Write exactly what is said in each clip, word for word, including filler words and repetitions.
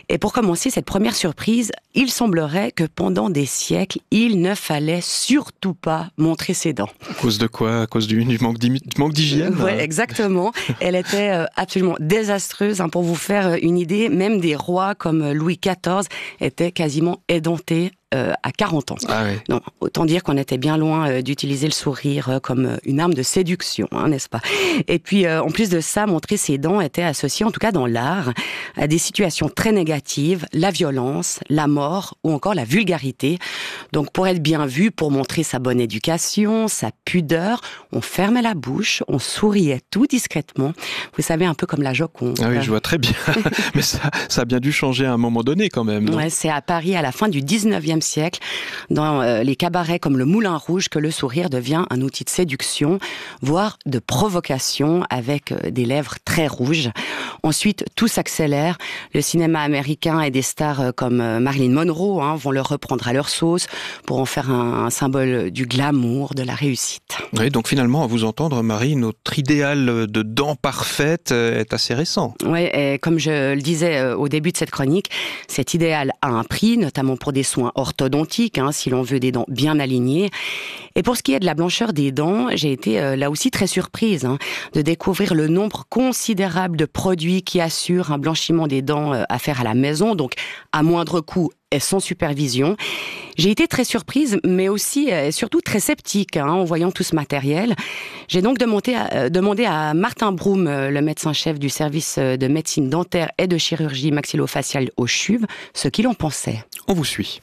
Et pour commencer cette première surprise, il semblerait que pendant des siècles, il ne fallait surtout pas montrer ses dents. À cause de quoi? À cause du, du manque d'hygiène? Oui, exactement. Elle était euh, absolument désastreuse. Hein, pour vous faire une idée, même des rois comme Louis quatorze étaient quasiment édentés euh, à quarante ans. Ah oui. Donc, autant dire qu'on était bien loin euh, d'utiliser le sourire euh, comme euh, une arme de séduction, hein, n'est-ce pas? Et puis, euh, en plus de ça, montrer ses dents était associé, en tout cas dans l'art, à des situations très négatives, la violence, la mort ou encore la vulgarité. Donc, pour être bien vu, pour montrer sa bonne éducation, sa pudeur, on fermait la bouche, on souriait tout discrètement. Vous savez, un peu comme la Joconde. Ah oui, je vois très bien. Mais ça, ça a bien dû changer à un moment donné quand même, non? Ouais, c'est à Paris à la fin du dix-neuvième siècle, dans euh, les cabarets comme le Moulin Rouge, que le sourire devient un outil de séduction, voire de provocation, avec euh, des lèvres très rouges. Ensuite, tout s'accélère. Le cinéma américain et des stars euh, comme euh, Marilyn Monroe hein, vont le reprendre à leur sauce pour en faire un, un symbole du glamour, de la réussite. Oui, donc finalement, à vous entendre, Marie, notre idéal de dents parfaites est assez récent. Oui, et comme je le disais euh, au début de cette chronique, cet idéal a un prix, notamment pour des soins orthodontiques, hein, si l'on veut des dents bien alignées. Et pour ce qui est de la blancheur des dents, j'ai été euh, là aussi très surprise hein, de découvrir le nombre considérable de produits qui assurent un blanchiment des dents euh, à faire à la maison, donc à moindre coût et sans supervision. J'ai été très surprise, mais aussi et surtout très sceptique hein, en voyant tout ce matériel. J'ai donc demandé à, euh, demandé à Martin Broom, euh, le médecin-chef du service de médecine dentaire et de chirurgie maxillofaciale au C H U V, ce qu'il en pensait. On vous suit.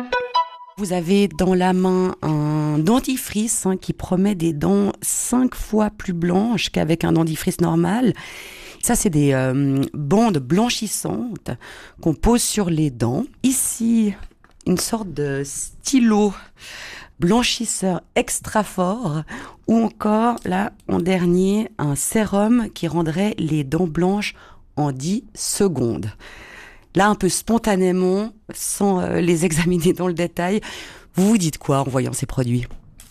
Vous avez dans la main un dentifrice hein, qui promet des dents cinq fois plus blanches qu'avec un dentifrice normal. Ça, c'est des euh, bandes blanchissantes qu'on pose sur les dents. Ici, une sorte de stylo blanchisseur extra fort, ou encore, là, en dernier, un sérum qui rendrait les dents blanches en dix secondes. Là, un peu spontanément, sans euh, les examiner dans le détail, vous vous dites quoi en voyant ces produits ?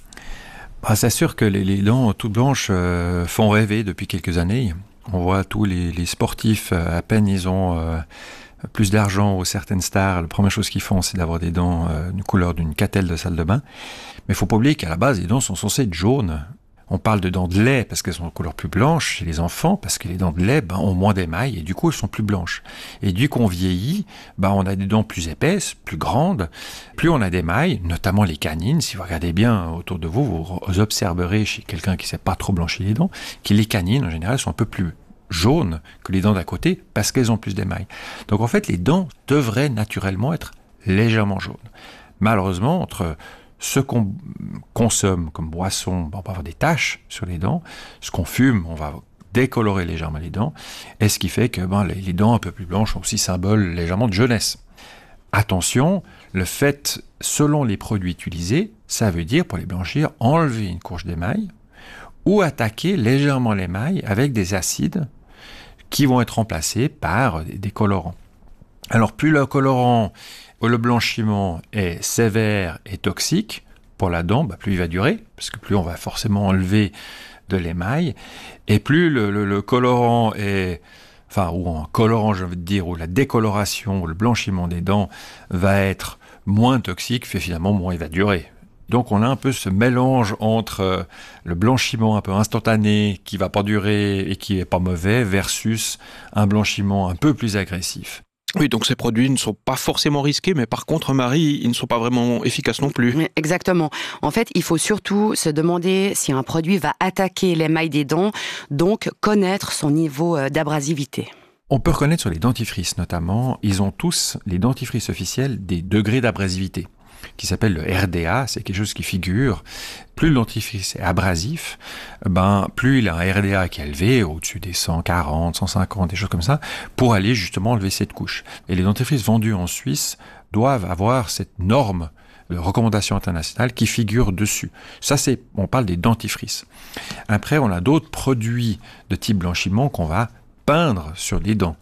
Bah, c'est sûr que les, les dents toutes blanches euh, font rêver depuis quelques années. On voit tous les, les sportifs, à peine ils ont euh, plus d'argent ou certaines stars, la première chose qu'ils font, c'est d'avoir des dents euh, d'une couleur d'une catelle de salle de bain. Mais il faut pas oublier qu'à la base, les dents sont censées être jaunes. On parle de dents de lait parce qu'elles sont de couleur plus blanche chez les enfants, parce que les dents de lait ben, ont moins d'émail et du coup elles sont plus blanches. Et du coup on vieillit, ben, on a des dents plus épaisses, plus grandes, plus on a d'émail, notamment les canines. Si vous regardez bien autour de vous, vous observerez chez quelqu'un qui ne sait pas trop blanchir les dents, que les canines en général sont un peu plus jaunes que les dents d'à côté parce qu'elles ont plus d'émail. Donc en fait les dents devraient naturellement être légèrement jaunes. Malheureusement, entre ce qu'on consomme comme boisson, on va avoir des taches sur les dents. Ce qu'on fume, on va décolorer légèrement les dents. Et ce qui fait que ben, les, les dents un peu plus blanches sont aussi symbole légèrement de jeunesse. Attention, le fait, selon les produits utilisés, ça veut dire, pour les blanchir, enlever une couche d'émail ou attaquer légèrement l'émail avec des acides qui vont être remplacés par des, des colorants. Alors, plus le colorant ou le blanchiment est sévère et toxique pour la dent, bah plus il va durer, parce que plus on va forcément enlever de l'émail, et plus le, le, le colorant est, enfin, ou en colorant, je veux dire, ou la décoloration, ou le blanchiment des dents va être moins toxique, fait finalement moins il va durer. Donc on a un peu ce mélange entre le blanchiment un peu instantané, qui va pas durer et qui est pas mauvais, versus un blanchiment un peu plus agressif. Oui, donc ces produits ne sont pas forcément risqués, mais par contre, Marie, ils ne sont pas vraiment efficaces non plus. Exactement. En fait, il faut surtout se demander si un produit va attaquer l'émail des dents, donc connaître son niveau d'abrasivité. On peut reconnaître sur les dentifrices notamment, ils ont tous, les dentifrices officiels, des degrés d'abrasivité, qui s'appelle le R D A, c'est quelque chose qui figure. Plus le dentifrice est abrasif, ben, plus il a un R D A qui est élevé, au-dessus des cent quarante, cent cinquante, des choses comme ça, pour aller justement enlever cette couche. Et les dentifrices vendus en Suisse doivent avoir cette norme de recommandation internationale qui figure dessus. Ça, c'est, on parle des dentifrices. Après, on a d'autres produits de type blanchiment qu'on va peindre sur les dents.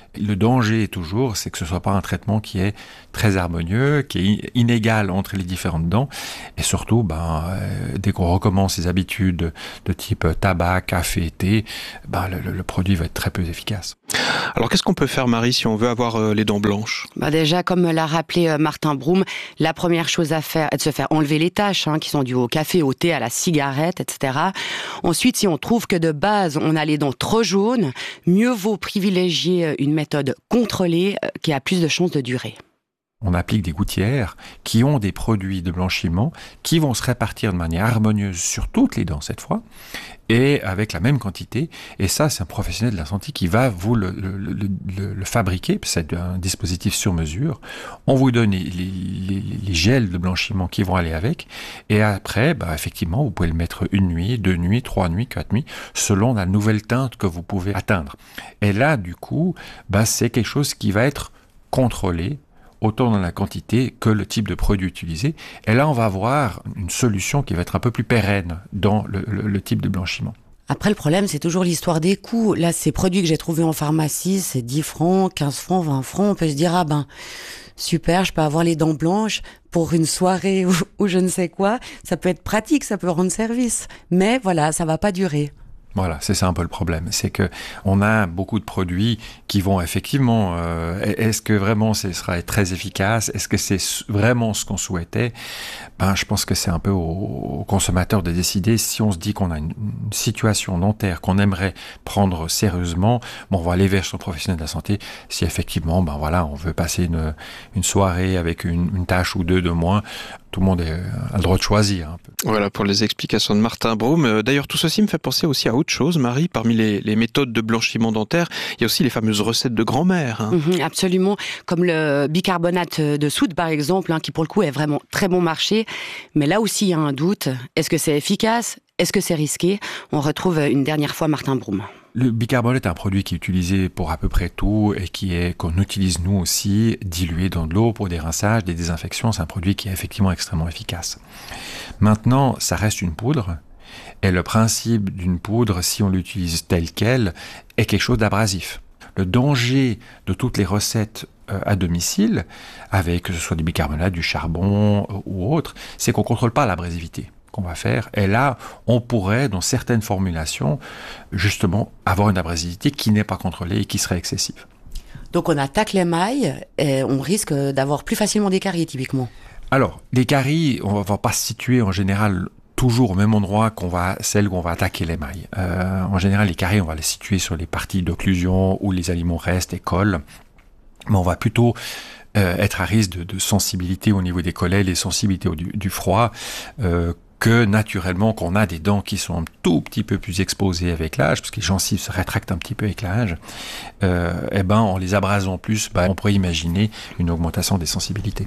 Le danger toujours, c'est que ce ne soit pas un traitement qui est très harmonieux, qui est inégal entre les différentes dents. Et surtout, ben, euh, dès qu'on recommence ces habitudes de type tabac, café, thé, ben, le, le produit va être très peu efficace. Alors qu'est-ce qu'on peut faire, Marie, si on veut avoir euh, les dents blanches ? Bah déjà, comme l'a rappelé euh, Martin Broom, la première chose à faire est de se faire enlever les taches hein, qui sont dues au café, au thé, à la cigarette, et cetera. Ensuite, si on trouve que de base, on a les dents trop jaunes, mieux vaut privilégier une méthode contrôlée euh, qui a plus de chances de durer. On applique des gouttières qui ont des produits de blanchiment qui vont se répartir de manière harmonieuse sur toutes les dents cette fois et avec la même quantité. Et ça, c'est un professionnel de la santé qui va vous le, le, le, le, le fabriquer. C'est un dispositif sur mesure. On vous donne les, les, les gels de blanchiment qui vont aller avec. Et après, bah, effectivement, vous pouvez le mettre une nuit, deux nuits, trois nuits, quatre nuits, selon la nouvelle teinte que vous pouvez atteindre. Et là, du coup, bah, c'est quelque chose qui va être contrôlé autant dans la quantité que le type de produit utilisé. Et là, on va avoir une solution qui va être un peu plus pérenne dans le, le, le type de blanchiment. Après, le problème, c'est toujours l'histoire des coûts. Là, ces produits que j'ai trouvés en pharmacie, c'est dix francs, quinze francs, vingt francs. On peut se dire, ah ben, super, je peux avoir les dents blanches pour une soirée ou, ou je ne sais quoi. Ça peut être pratique, ça peut rendre service. Mais voilà, ça va pas durer. Voilà, c'est ça un peu le problème. C'est que on a beaucoup de produits qui vont effectivement... Euh, est-ce que vraiment ce sera très efficace ? Est-ce que c'est vraiment ce qu'on souhaitait ? Ben, je pense que c'est un peu aux au consommateurs de décider. Si on se dit qu'on a une, une situation dentaire qu'on aimerait prendre sérieusement, bon, on va aller vers son professionnel de la santé. Si effectivement, ben voilà, on veut passer une, une soirée avec une, une tâche ou deux de moins, tout le monde est, a le droit de choisir un peu. Voilà pour les explications de Martin Broom. D'ailleurs, tout ceci me fait penser aussi à autre chose, Marie. Parmi les, les méthodes de blanchiment dentaire, il y a aussi les fameuses recettes de grand-mère. Hein. Mmh, absolument, comme le bicarbonate de soude par exemple, hein, qui pour le coup est vraiment très bon marché. Mais là aussi, il y a un doute. Est-ce que c'est efficace ? Est-ce que c'est risqué ? On retrouve une dernière fois Martin Broom. Le bicarbonate est un produit qui est utilisé pour à peu près tout et qui est, qu'on utilise nous aussi, dilué dans de l'eau pour des rinçages, des désinfections. C'est un produit qui est effectivement extrêmement efficace. Maintenant, ça reste une poudre. Et le principe d'une poudre, si on l'utilise telle qu'elle, est quelque chose d'abrasif. Le danger de toutes les recettes euh, à domicile, avec que ce soit du bicarbonate, du charbon euh, ou autre, c'est qu'on ne contrôle pas l'abrasivité qu'on va faire. Et là, on pourrait, dans certaines formulations, justement, avoir une abrasivité qui n'est pas contrôlée et qui serait excessive. Donc on attaque l'émail et on risque d'avoir plus facilement des caries, typiquement. Alors, les caries, on ne va pas se situer en général toujours au même endroit qu'on va, celle où on va attaquer l'émail. Euh, en général, les caries, on va les situer sur les parties d'occlusion où les aliments restent et collent. Mais on va plutôt euh, être à risque de, de sensibilité au niveau des collets, les sensibilités au, du, du froid, euh, que naturellement qu'on a des dents qui sont un tout petit peu plus exposées avec l'âge, parce que les gencives se rétractent un petit peu avec l'âge, euh, et ben en les abrasant plus, ben, on pourrait imaginer une augmentation des sensibilités.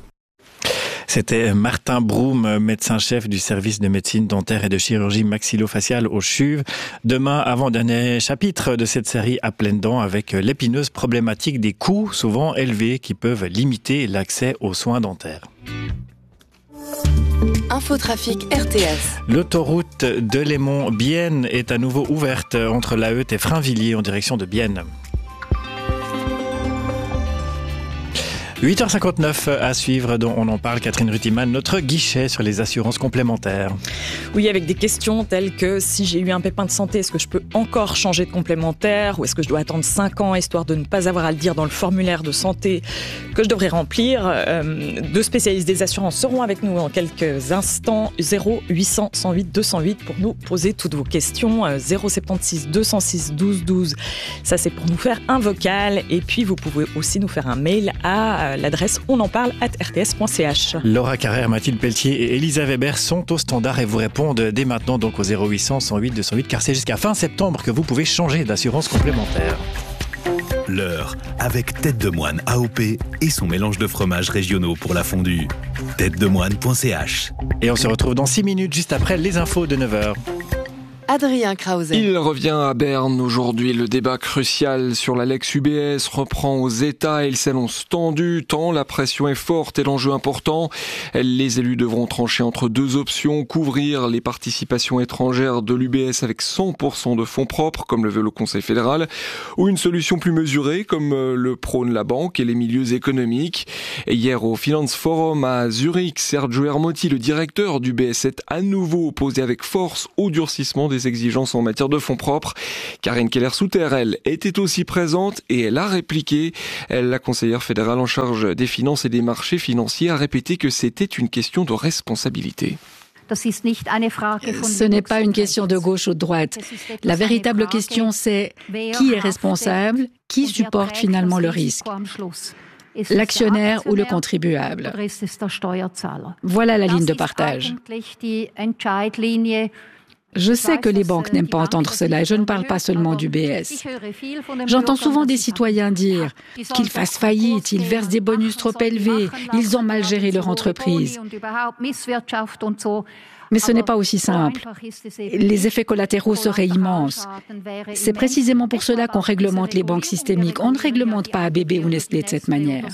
C'était Martin Broom, médecin-chef du service de médecine dentaire et de chirurgie maxillofaciale au CHUV. Demain, avant-dernier chapitre de cette série à pleines dents avec l'épineuse problématique des coûts souvent élevés qui peuvent limiter l'accès aux soins dentaires. Infotrafic R T S. L'autoroute de Lémont-Bienne est à nouveau ouverte entre La Heute et Frainvilliers en direction de Bienne. huit heures cinquante-neuf à suivre, dont on en parle, Catherine Rutiman, notre guichet sur les assurances complémentaires. Oui, avec des questions telles que si j'ai eu un pépin de santé, est-ce que je peux encore changer de complémentaire ou est-ce que je dois attendre cinq ans histoire de ne pas avoir à le dire dans le formulaire de santé que je devrais remplir. euh, Deux spécialistes des assurances seront avec nous en quelques instants. Zéro huit cents cent huit deux cent huit pour nous poser toutes vos questions. Zéro soixante-seize deux cent six douze douze, ça c'est pour nous faire un vocal. Et puis vous pouvez aussi nous faire un mail à l'adresse on en parle arobase r t s point c h. Laura Carrère, Mathilde Pelletier et Elisa Weber sont au standard et vous répondent dès maintenant donc au zéro huit cents cent huit deux cent huit, car c'est jusqu'à fin septembre que vous pouvez changer d'assurance complémentaire. L'heure avec Tête de Moine A O P et son mélange de fromages régionaux pour la fondue. tête de moine point c h. Et on se retrouve dans six minutes juste après les infos de neuf heures. Adrien Krause. Il revient à Berne aujourd'hui. Le débat crucial sur la Lex U B S reprend aux États et il s'annonce tendu tant la pression est forte et l'enjeu important. Les élus devront trancher entre deux options, couvrir les participations étrangères de l'U B S avec cent pour cent de fonds propres, comme le veut le Conseil fédéral, ou une solution plus mesurée, comme le prône la banque et les milieux économiques. Et hier au Finance Forum à Zurich, Sergio Ermotti, le directeur du U B S, s'est à nouveau opposé avec force au durcissement des exigences en matière de fonds propres. Karine Keller-Souter, elle, était aussi présente et elle a répliqué. Elle, la conseillère fédérale en charge des finances et des marchés financiers, a répété que c'était une question de responsabilité. Ce n'est pas une question de gauche ou de droite. La véritable question, c'est qui est responsable, qui supporte finalement le risque ? L'actionnaire ou le contribuable. Voilà la ligne de partage. Je sais que les banques n'aiment pas entendre cela et je ne parle pas seulement du U B S. J'entends souvent des citoyens dire qu'ils fassent faillite, ils versent des bonus trop élevés, ils ont mal géré leur entreprise. Mais ce n'est pas aussi simple. Les effets collatéraux seraient immenses. C'est précisément pour cela qu'on réglemente les banques systémiques. On ne réglemente pas A B B ou Nestlé de cette manière.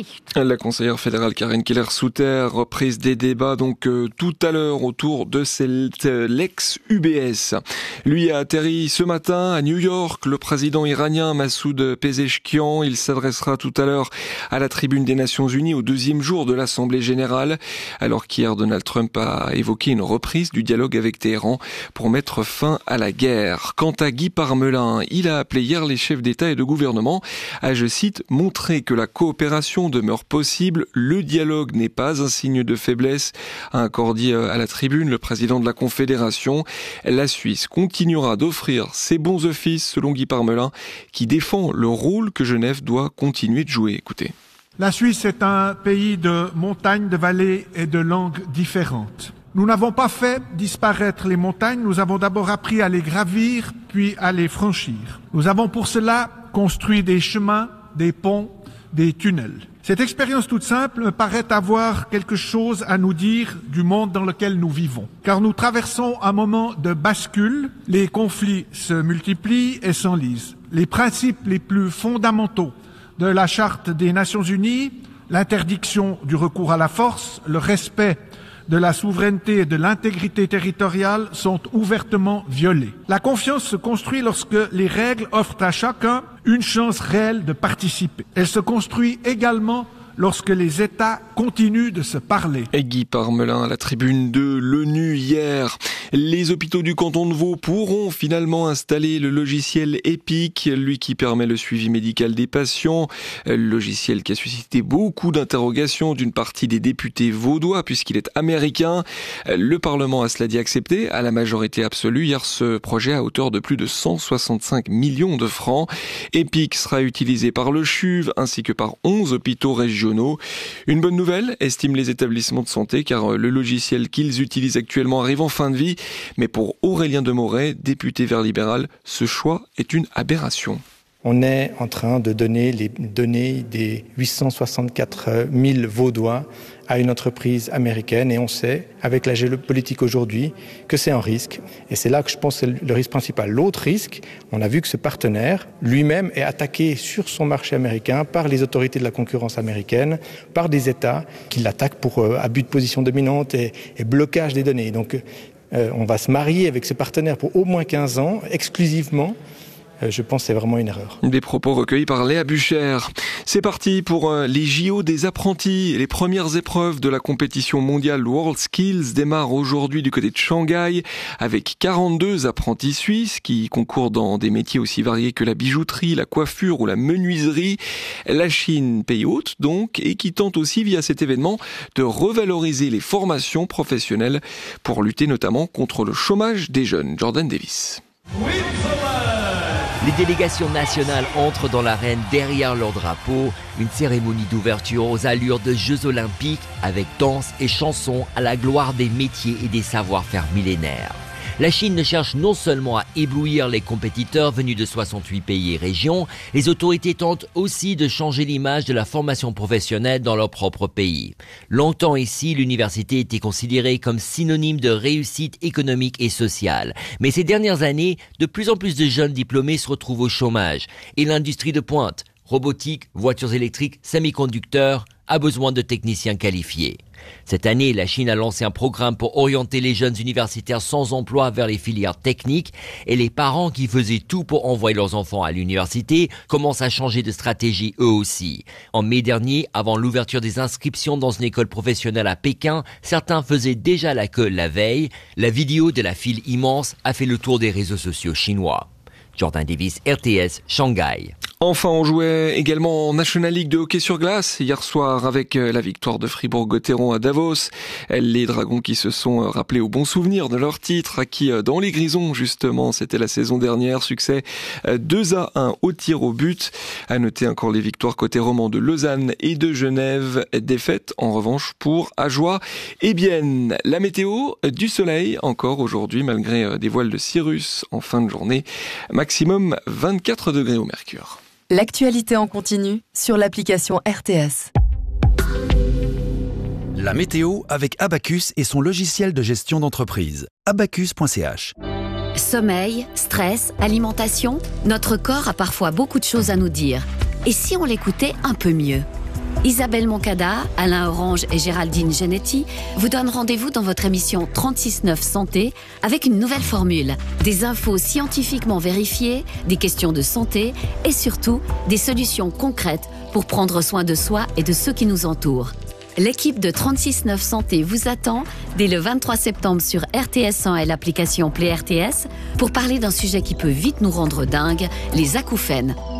La conseillère fédérale Karine Keller-Souter, reprise des débats donc euh, tout à l'heure autour de cette euh, Lex U B S. Lui a atterri ce matin à New York, le président iranien Massoud Pezeshkian. Il s'adressera tout à l'heure à la tribune des Nations Unies au deuxième jour de l'Assemblée générale, alors qu'hier Donald Trump a évoqué une reprise du dialogue avec Téhéran pour mettre fin à la guerre. Quant à Guy Parmelin, il a appelé hier les chefs d'État et de gouvernement à, je cite, montrer que la coopération demeure possible, le dialogue n'est pas un signe de faiblesse, a encore dit à la tribune le président de la Confédération. La Suisse continuera d'offrir ses bons offices, selon Guy Parmelin, qui défend le rôle que Genève doit continuer de jouer. Écoutez. La Suisse est un pays de montagnes, de vallées et de langues différentes. Nous n'avons pas fait disparaître les montagnes, nous avons d'abord appris à les gravir, puis à les franchir. Nous avons pour cela construit des chemins, des ponts, des tunnels. Cette expérience toute simple me paraît avoir quelque chose à nous dire du monde dans lequel nous vivons. Car nous traversons un moment de bascule, les conflits se multiplient et s'enlisent. Les principes les plus fondamentaux de la Charte des Nations Unies, l'interdiction du recours à la force, le respect de la souveraineté et de l'intégrité territoriale sont ouvertement violées. La confiance se construit lorsque les règles offrent à chacun une chance réelle de participer. Elle se construit également lorsque les États continuent de se parler. Et Guy Parmelin à la tribune de l'ONU hier. Les hôpitaux du canton de Vaud pourront finalement installer le logiciel EPIC, lui qui permet le suivi médical des patients. Le logiciel qui a suscité beaucoup d'interrogations d'une partie des députés vaudois puisqu'il est américain. Le Parlement a cela dit accepté à la majorité absolue hier ce projet à hauteur de plus de cent soixante-cinq millions de francs. EPIC sera utilisé par le C H U V ainsi que par onze hôpitaux régionaux. Une bonne nouvelle, estiment les établissements de santé, car le logiciel qu'ils utilisent actuellement arrive en fin de vie. Mais pour Aurélien Demoret, député Vert libéral, ce choix est une aberration. On est en train de donner les données des huit cent soixante-quatre mille Vaudois à une entreprise américaine et on sait, avec la géopolitique aujourd'hui, que c'est un risque. Et c'est là que je pense que c'est le risque principal. L'autre risque, on a vu que ce partenaire lui-même est attaqué sur son marché américain par les autorités de la concurrence américaine, par des États qui l'attaquent pour euh, abus de position dominante et, et blocage des données. Donc euh, on va se marier avec ce partenaire pour au moins quinze ans, exclusivement. Je pense que c'est vraiment une erreur. Des propos recueillis par Léa Bucher. C'est parti pour les J O des apprentis. Les premières épreuves de la compétition mondiale World Skills démarrent aujourd'hui du côté de Shanghai avec quarante-deux apprentis suisses qui concourent dans des métiers aussi variés que la bijouterie, la coiffure ou la menuiserie. La Chine, pays hôte donc, et qui tente aussi via cet événement de revaloriser les formations professionnelles pour lutter notamment contre le chômage des jeunes. Jordan Davis. Les délégations nationales entrent dans l'arène derrière leur drapeau. Une cérémonie d'ouverture aux allures de Jeux Olympiques avec danse et chansons à la gloire des métiers et des savoir-faire millénaires. La Chine ne cherche non seulement à éblouir les compétiteurs venus de soixante-huit pays et régions, les autorités tentent aussi de changer l'image de la formation professionnelle dans leur propre pays. Longtemps ici, l'université était considérée comme synonyme de réussite économique et sociale. Mais ces dernières années, de plus en plus de jeunes diplômés se retrouvent au chômage. Et l'industrie de pointe, robotique, voitures électriques, semi-conducteurs, a besoin de techniciens qualifiés. Cette année, la Chine a lancé un programme pour orienter les jeunes universitaires sans emploi vers les filières techniques et les parents qui faisaient tout pour envoyer leurs enfants à l'université commencent à changer de stratégie eux aussi. En mai dernier, avant l'ouverture des inscriptions dans une école professionnelle à Pékin, certains faisaient déjà la queue la veille. La vidéo de la file immense a fait le tour des réseaux sociaux chinois. Jordan Davis, R T S, Shanghai. Enfin, on jouait également en National League de hockey sur glace hier soir avec la victoire de Fribourg-Gotteron à Davos. Les Dragons qui se sont rappelés au bon souvenir de leur titre acquis dans les Grisons justement. C'était la saison dernière. Succès deux à un au tir au but. À noter encore les victoires côté roman de Lausanne et de Genève. Défaite en revanche pour Ajoie et Bienne. La météo, du soleil encore aujourd'hui malgré des voiles de cirrus en fin de journée. Maximum vingt-quatre degrés au mercure. L'actualité en continu sur l'application R T S. La météo avec Abacus et son logiciel de gestion d'entreprise. abacus point c h. Sommeil, stress, alimentation, notre corps a parfois beaucoup de choses à nous dire. Et si on l'écoutait un peu mieux ? Isabelle Moncada, Alain Orange et Géraldine Genetti vous donnent rendez-vous dans votre émission trente-six neuf Santé avec une nouvelle formule. Des infos scientifiquement vérifiées, des questions de santé et surtout des solutions concrètes pour prendre soin de soi et de ceux qui nous entourent. L'équipe de trente-six neuf Santé vous attend dès le vingt-trois septembre sur R T S cent et l'application Play R T S pour parler d'un sujet qui peut vite nous rendre dingues, les acouphènes.